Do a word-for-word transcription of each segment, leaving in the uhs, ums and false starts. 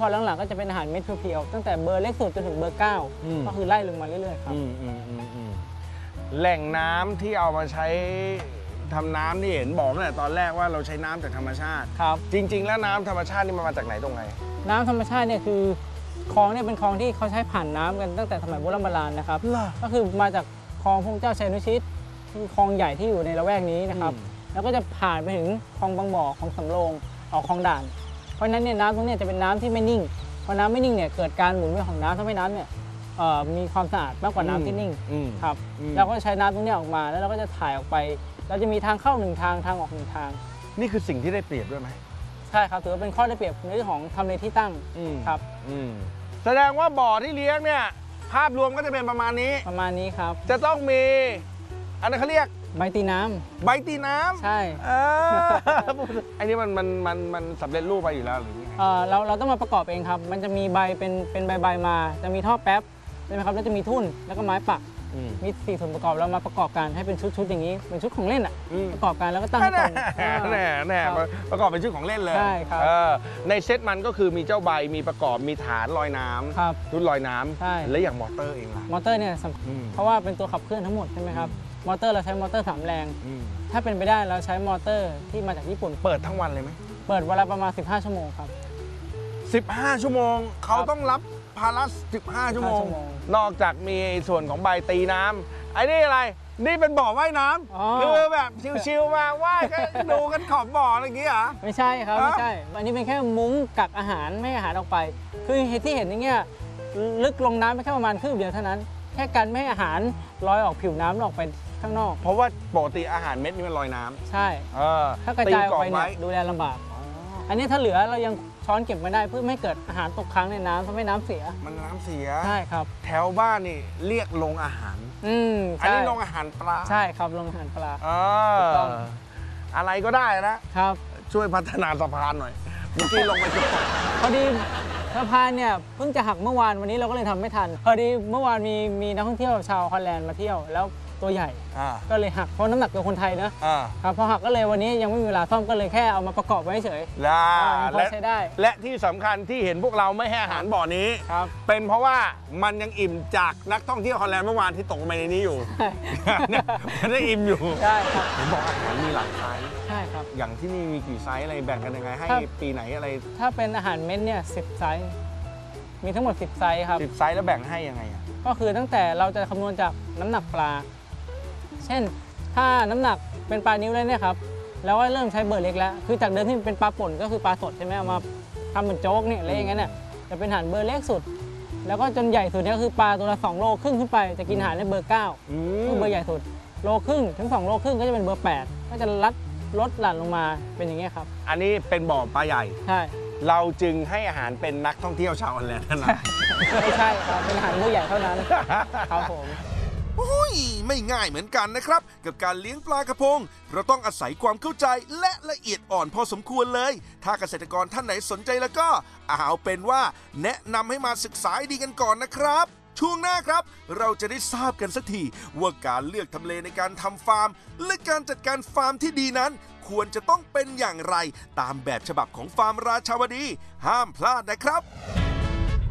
อหลังๆก็จะเป็นอาหารเม็ดเพียวๆตั้งแต่เบอร์เล็กสุดจนถึงเบอร์เก้าก็คือไล่ลงมาเรื่อยๆครับแหล่งน้ำที่เอามาใช้ทำน้ำนี่เห็นบอกเนี่ยตอนแรกว่าเราใช้น้ำจากธรรมชาติครับจริงๆแล้วน้ำธรรมชาตินี่มันมาจากไหนตรงไหนน้ำธรรมชาติเนี่ยคือคลองเนี่ยเป็นคลองที่เขาใช้ผ่านน้ำกันตั้งแต่สมัยโบราณโบราณนะครับก็คือมาจากคลองพระเจ้าชัยนุชิตคือคลองใหญ่ที่อยู่ในละแวกนี้นะครับแล้วก็จะผ่านไปถึงคลองบางบ่อคลองสำโรงออกคลองด่านเพราะฉะนั้นเนี่ยน้ำตรงนี้จะเป็นน้ำที่ไม่นิ่งพอน้ำไม่นิ่งเนี่ยเกิดการหมุนเวียนของน้ำทำให้น้ำเนี่ยมีความสะอาดมากกว่าน้ำที่นิ่งครับเราก็ใช้น้ำตรงนี้ออกมาแล้วเราก็จะถ่ายออกไปเราจะมีทางเข้าหนึ่งทางทางออกหนึ่งทางนี่คือสิ่งที่ได้เปรียบด้วยไหมใช่ครับถือว่าเป็นข้อได้เปรียบในเรื่องของทำเลที่ตั้งครับแสดงว่าบ่อที่เลี้ยงเนี่ยภาพรวมก็จะเป็นประมาณนี้ประมาณนี้ครับจะต้องมีอันนั้นเขาเรียกใบตีน้ำใบตีน้ำใช่อันนี้มันมันมันมันสำเร็จรูปไปอยู่แล้วหรือไงเราเราต้องมาประกอบเองครับมันจะมีใบเป็นเป็นใบใบมาจะมีท่อแป๊บใช่ไหมครับแล้วจะมีทุ่นแล้วก็ไม้ปักมีสี่ส่วนประกอบเรามาประกอบกันให้เป็นชุดๆอย่างนี้เป็นชุดของเล่นอ่ะประกอบกันแล้วก็ตั้งตรงแน่แน่ประกอบเป็นชุดของเล่นเลยใช่ครับในเซตมันก็คือมีเจ้าใบมีประกอบมีฐานลอยน้ำชุดลอยน้ำใช่และอย่างมอเตอร์เองล่ะมอเตอร์เนี่ยเพราะว่าเป็นตัวขับเคลื่อนทั้งหมดใช่ไหมครับมอเตอร์เราใช้มอเตอร์สามแรงถ้าเป็นไปได้เราใช้มอเตอร์ที่มาจากญี่ปุ่นเปิดทั้งวันเลยไหมเปิดวันละประมาณสิบห้าชั่วโมงครับสิบห้าชั่วโมงเขาต้องรับภาระสิบห้าชั่วโมงนอกจากมีส่วนของใบตีน้ำไอ้นี่อะไรนี่เป็นบ่อว่ายน้ำคือแบบชิวๆมาว่ายก็ดูกันขอบบ่ออะไรอย่างเงี้ยไม่ใช่ครับไม่ใช่อันนี้เป็นแค่มุ้งกักอาหารไม่ให้อาหารออกไปคือที่เห็นอย่างเงี้ยลึกลงน้ำไปแค่ประมาณคืบเดียวเท่านั้นแค่กันไม่ให้อาหารลอยออกผิวน้ำออกไปข้างนอกเพราะว่าปกติอาหารเม็ดนี่มันลอยน้ำใช่ถ้ากระจายออกไปเนี่ยดูแลลำบากอันนี้ถ้าเหลือเรายังช้อนเก็บไว้ได้เพื่อไม่เกิดอาหารตกค้างในน้ำทำให้น้ำเสียมันน้ำเสียใช่ครับแถวบ้านนี่เรียกโรงอาหารอืมอันนี้โรงอาหารปลาใช่ครับโรงอาหารปลาอ๋ออะไรก็ได้นะครับช่วยพัฒนาสะพานหน่อยเมื่อกี้ลงไปจุดพอดีสะพานเนี่ยเพิ่งจะหักเมื่อวานวันนี้เราก็เลยทำไม่ทันพอดีเมื่อวานมีมีนักท่องเที่ยวชาวฮอลแลนด์มาเที่ยวแล้วตัวใหญ่ก็เลยหักเพราะน้ำหนักตัวคนไทยนะครับพอหักก็เลยวันนี้ยังไม่มีเวลาซ่อมก็เลยแค่เอามาประกอบไว้เฉยและใช้ได้และที่สำคัญที่เห็นพวกเราไม่ให้อาหารบ่อนี้เป็นเพราะว่ามันยังอิ่มจากนักท่องเที่ยวฮอลแลนด์เมื่อวานที่ตกไปในนี้อยู่มันได้อิ่มอยู่ใช่ครับผมบอกอาหารมีหลายไซส์ใช่ครับอย่างที่นี่มีกี่ไซส์อะไรแบ่งกันยังไงให้ปีไหนอะไรถ้าเป็นอาหารเม็ดเนี่ยสิบไซส์มีทั้งหมดสิบไซส์ครับสิบไซส์แล้วแบ่งให้ยังไงอ่ะก็คือตั้งแต่เราจะคำนวณจากน้ำหนักปลาเช่นถ้าน้ำหนักเป็นปลานิ้วเลยเนี่ยครับแล้วก็เริ่มใช้เบอร์เล็กแล้วคือจากเดิมที่เป็นปลาป่นก็คือปลาสดใช่ไหมเอามาทำเหมือนโจ๊กเนี่ยอะไรอย่างเงี้ยเนี่ยจะเป็นอาหารเบอร์เล็กสุดแล้วก็จนใหญ่สุดเนี่ยคือปลาตัวละสองโลครึ่งขึ้นไปจะกินอาหารในเบอร์เก้าคือเบอร์ใหญ่สุดโลครึ่งถึงสองโลครึ่งก็จะเป็นเบอร์แปดก็จะลัดลดหลั่นลงมาเป็นอย่างเงี้ยครับอันนี้เป็นบ่อปลาใหญ่ใช่เราจึงให้อาหารเป็นนักท่องเที่ยวชาวฮอลแลนด์เท่านั้นไม่ใช่ครับเป็นอาหารผู้ใหญ่เท่านั้นครับผมโอ้ยไม่ง่ายเหมือนกันนะครับกับการเลี้ยงปลากระพงเราต้องอาศัยความเข้าใจและละเอียดอ่อนพอสมควรเลยถ้าเกษตรกรท่านไหนสนใจแล้วก็เอาเป็นว่าแนะนำให้มาศึกษาดีกันก่อนนะครับช่วงหน้าครับเราจะได้ทราบกันสักทีว่าการเลือกทำเลในการทำฟาร์มและการจัดการฟาร์มที่ดีนั้นควรจะต้องเป็นอย่างไรตามแบบฉบับของฟาร์มราชาวดีห้ามพลาดนะครับ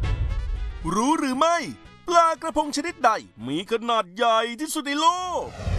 รู้หรือไม่ปลากระพงชนิดใดมีขนาดใหญ่ที่สุดในโลก